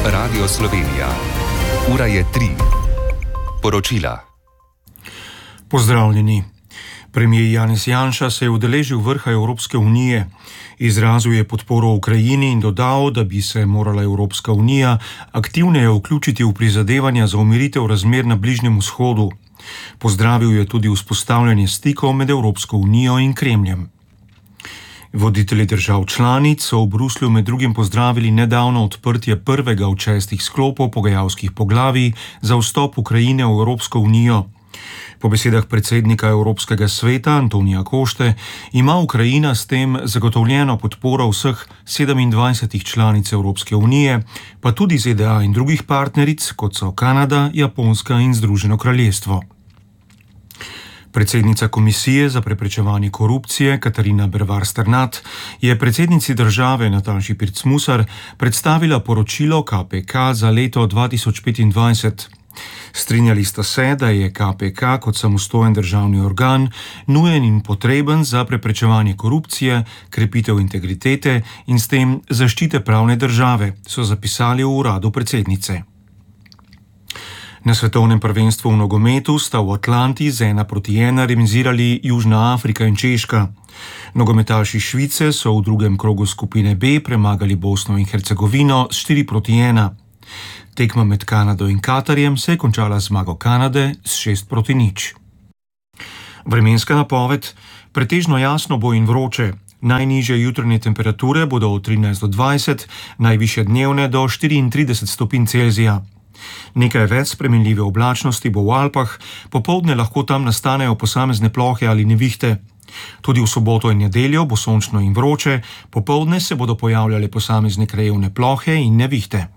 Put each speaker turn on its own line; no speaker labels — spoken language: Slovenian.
Radio Slovenija. Ura je 3. Poročila.
Pozdravljeni. Premijer Janez Janša se je udeležil vrha Evropske unije. Izrazil je podporo Ukrajini in dodal, da bi se morala Evropska unija aktivneje vključiti v prizadevanja za umiritev razmer na Bližnjem vzhodu. Pozdravil je tudi vzpostavljanje stikov med Evropsko unijo in Kremljem. Voditelji držav članic so v Bruslju med drugim pozdravili nedavno odprtje prvega od 6 sklopov pogajalskih poglavij za vstop Ukrajine v Evropsko unijo. Po besedah predsednika Evropskega sveta Antonija Košte ima Ukrajina s tem zagotovljeno podporo vseh 27 članic Evropske unije, pa tudi ZDA in drugih partneric, kot so Kanada, Japonska in Združeno kraljestvo. Predsednica Komisije za preprečevanje korupcije Katarina Bervar Sternat je predsednici države Nataši Pirc Musar predstavila poročilo KPK za leto 2025. Strinjali sta se, da je KPK kot samostojen državni organ nujen in potreben za preprečevanje korupcije, krepitev integritete in s tem zaščite pravne države, so zapisali v uradu predsednice. Na svetovnem prvenstvu v nogometu sta v Atlanti z 1-1 remizirali Južna Afrika in Češka. Nogometaši Švice so v drugem krogu skupine B premagali Bosno in Hercegovino s 4-1. Tekma med Kanado in Katarjem se je končala z zmago Kanade s 6-0. Vremenska napoved: pretežno jasno bo in vroče. Najnižje jutranje temperature bodo od 13 do 20, najvišje dnevne do 34 stopinj Celzija. Nekaj več spremenljive oblačnosti bo v Alpah, popoldne lahko tam nastanejo posamezne plohe ali nevihte. Tudi v soboto in nedeljo bo sončno in vroče, popoldne se bodo pojavljale posamezne krajevne plohe in nevihte.